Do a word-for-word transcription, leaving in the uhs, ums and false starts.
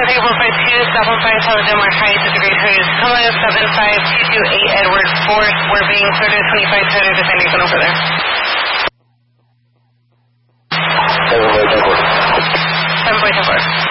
take four five two, stop one five seven Del Mar Heights at the Great Hood. Hello, seven five two two eight Edward Fourth. We're being cleared at twenty-five ten if there's anything over there. seven point four. seven point four.